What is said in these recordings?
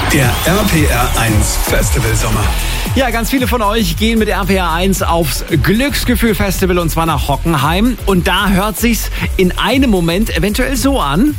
Der RPR 1 Festival Sommer. Ja, ganz viele von euch gehen mit RPR 1 aufs Glücksgefühl Festival und zwar nach Hockenheim. Und da hört sich's in einem Moment eventuell so an.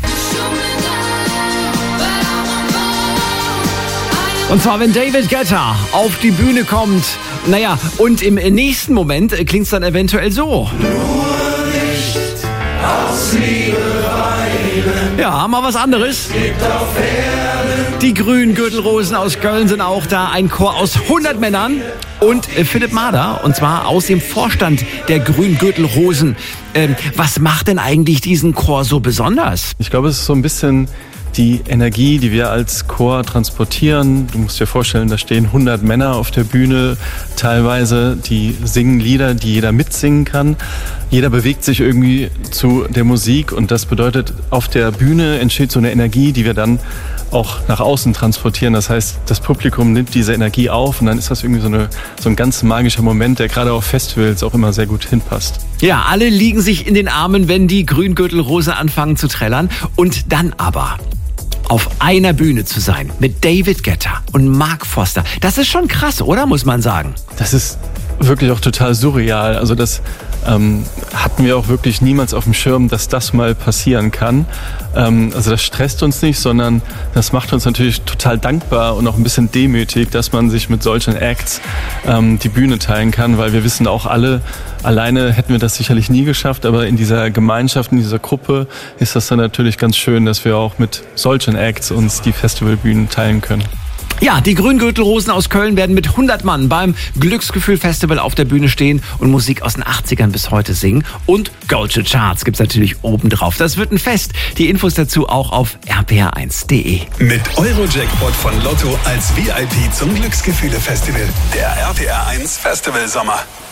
Und zwar, wenn David Guetta auf die Bühne kommt. Naja, und im nächsten Moment klingt's dann eventuell so. Nur nicht aus Liebe weinen. Ja, mal was anderes. Gibt auf Erden. Die grünen Gürtelrosen aus Köln sind auch da. Ein Chor aus 100 Männern. Und Philipp Mader, und zwar aus dem Vorstand der grünen Gürtelrosen. Was macht denn eigentlich diesen Chor so besonders? Ich glaube, es ist so ein bisschen die Energie, die wir als Chor transportieren. Du musst dir vorstellen, da stehen 100 Männer auf der Bühne teilweise, die singen Lieder, die jeder mitsingen kann. Jeder bewegt sich irgendwie zu der Musik und das bedeutet, auf der Bühne entsteht so eine Energie, die wir dann auch nach außen transportieren. Das heißt, das Publikum nimmt diese Energie auf und dann ist das irgendwie so ein ganz magischer Moment, der gerade auf Festivals auch immer sehr gut hinpasst. Ja, alle liegen sich in den Armen, wenn die Grüngürtelrose anfangen zu trällern. Und dann aber auf einer Bühne zu sein mit David Guetta und Mark Foster. Das ist schon krass, oder? Muss man sagen. Das ist wirklich auch total surreal. Also das hatten wir auch wirklich niemals auf dem Schirm, dass das mal passieren kann. Also das stresst uns nicht, sondern das macht uns natürlich total dankbar und auch ein bisschen demütig, dass man sich mit solchen Acts die Bühne teilen kann, weil wir wissen auch alle, alleine hätten wir das sicherlich nie geschafft, aber in dieser Gemeinschaft, in dieser Gruppe ist das dann natürlich ganz schön, dass wir auch mit solchen Acts uns die Festivalbühnen teilen können. Ja, die Grüngürtelrosen aus Köln werden mit 100 Mann beim Glücksgefühl-Festival auf der Bühne stehen und Musik aus den 80ern bis heute singen. Und Goldsche Charts gibt's natürlich obendrauf. Das wird ein Fest. Die Infos dazu auch auf rpr1.de. Mit Eurojackpot von Lotto als VIP zum Glücksgefühle Festival. Der RPR 1 Festival Sommer.